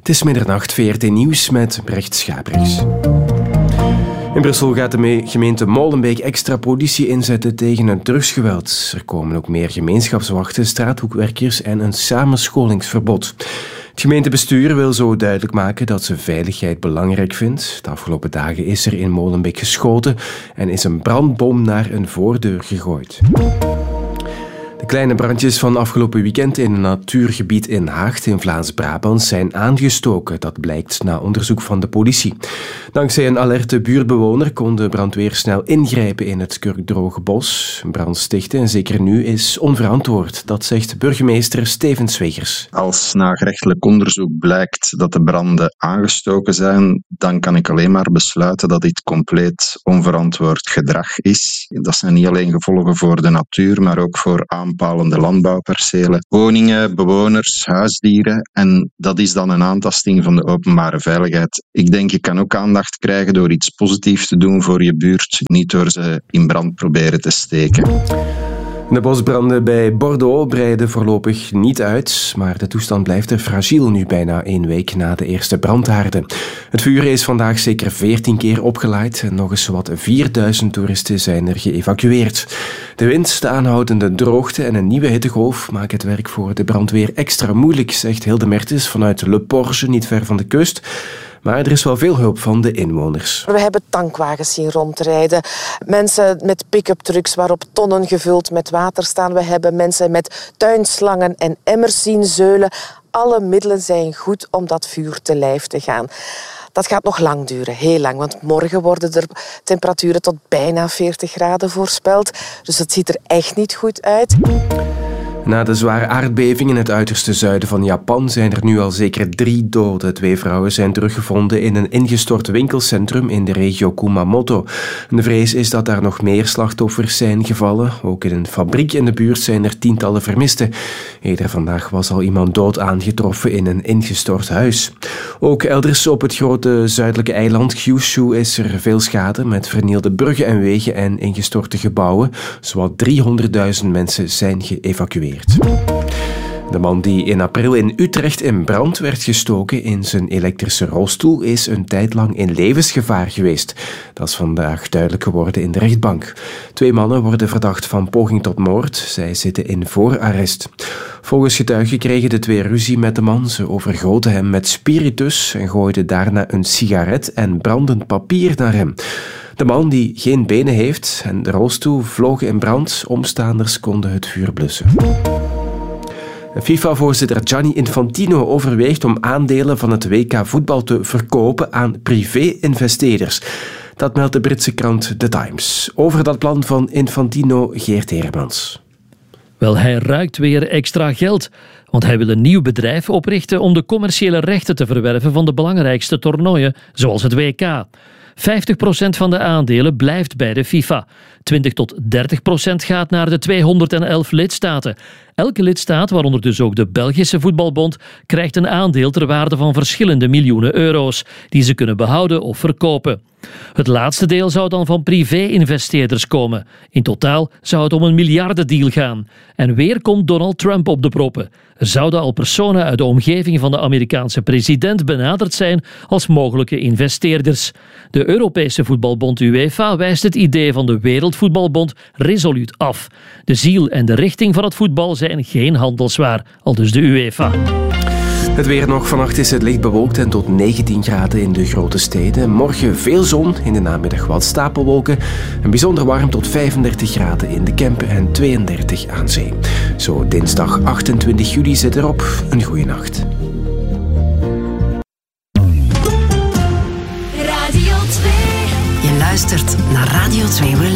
Het is middernacht, VRT Nieuws met Brecht Schaprechts. In Brussel gaat de gemeente Molenbeek extra politie inzetten tegen het drugsgeweld. Er komen ook meer gemeenschapswachten, straathoekwerkers en een samenscholingsverbod. Het gemeentebestuur wil zo duidelijk maken dat ze veiligheid belangrijk vindt. De afgelopen dagen is er in Molenbeek geschoten en is een brandbom naar een voordeur gegooid. De kleine brandjes van afgelopen weekend in een natuurgebied in Haagt in Vlaams-Brabant zijn aangestoken. Dat blijkt na onderzoek van de politie. Dankzij een alerte buurtbewoner kon de brandweer snel ingrijpen in het kurkdroge bos. Brand stichten, en zeker nu, is onverantwoord. Dat zegt burgemeester Steven Swegers. Als na gerechtelijk onderzoek blijkt dat de branden aangestoken zijn, dan kan ik alleen maar besluiten dat dit compleet onverantwoord gedrag is. Dat zijn niet alleen gevolgen voor de natuur, maar ook voor aanpalende landbouwpercelen, woningen, bewoners, huisdieren. En dat is dan een aantasting van de openbare veiligheid. Ik denk, je kan ook aandacht krijgen door iets positiefs te doen voor je buurt, niet door ze in brand proberen te steken. De bosbranden bij Bordeaux breiden voorlopig niet uit, maar de toestand blijft er fragiel nu bijna 1 week na de eerste brandhaarden. Het vuur is vandaag zeker 14 keer opgelaaid en nog eens zowat 4000 toeristen zijn er geëvacueerd. De wind, de aanhoudende droogte en een nieuwe hittegolf maken het werk voor de brandweer extra moeilijk, zegt Hilde Mertens vanuit Le Porge, niet ver van de kust. Maar er is wel veel hulp van de inwoners. We hebben tankwagens zien rondrijden. Mensen met pick-up trucks waarop tonnen gevuld met water staan. We hebben mensen met tuinslangen en emmers zien zeulen. Alle middelen zijn goed om dat vuur te lijf te gaan. Dat gaat nog lang duren, heel lang. Want morgen worden er temperaturen tot bijna 40 graden voorspeld. Dus het ziet er echt niet goed uit. Na de zware aardbeving in het uiterste zuiden van Japan zijn er nu al zeker 3 doden. 2 vrouwen zijn teruggevonden in een ingestort winkelcentrum in de regio Kumamoto. De vrees is dat daar nog meer slachtoffers zijn gevallen. Ook in een fabriek in de buurt zijn er tientallen vermisten. Eerder vandaag was al iemand dood aangetroffen in een ingestort huis. Ook elders op het grote zuidelijke eiland Kyushu is er veel schade met vernielde bruggen en wegen en ingestorte gebouwen. Zowat 300.000 mensen zijn geëvacueerd. De man die in april in Utrecht in brand werd gestoken in zijn elektrische rolstoel is een tijd lang in levensgevaar geweest. Dat is vandaag duidelijk geworden in de rechtbank. 2 mannen worden verdacht van poging tot moord. Zij zitten in voorarrest. Volgens getuigen kregen de 2 ruzie met de man. Ze overgoten hem met spiritus en gooiden daarna een sigaret en brandend papier naar hem. De man, die geen benen heeft en de rolstoel, vlogen in brand. Omstaanders konden het vuur blussen. FIFA-voorzitter Gianni Infantino overweegt om aandelen van het WK voetbal te verkopen aan privé-investeerders. Dat meldt de Britse krant The Times. Over dat plan van Infantino, Geert Hermans. Wel, hij ruikt weer extra geld. Want hij wil een nieuw bedrijf oprichten om de commerciële rechten te verwerven van de belangrijkste toernooien, zoals het WK. 50% van de aandelen blijft bij de FIFA. 20% tot 30% gaat naar de 211 lidstaten. Elke lidstaat, waaronder dus ook de Belgische Voetbalbond, krijgt een aandeel ter waarde van verschillende miljoenen euro's, die ze kunnen behouden of verkopen. Het laatste deel zou dan van privé-investeerders komen. In totaal zou het om een miljardendeal gaan. En weer komt Donald Trump op de proppen. Er zouden al personen uit de omgeving van de Amerikaanse president benaderd zijn als mogelijke investeerders. De Europese voetbalbond UEFA wijst het idee van de Wereldvoetbalbond resoluut af. De ziel en de richting van het voetbal zijn geen handelswaar, aldus de UEFA. Het weer nog. Vannacht is het licht bewolkt en tot 19 graden in de grote steden. Morgen veel zon, in de namiddag wat stapelwolken. En bijzonder warm tot 35 graden in de Kempen en 32 aan zee. Zo dinsdag 28 juli zit erop. Een goeie nacht. Radio 2. Je luistert naar Radio 2 Relax.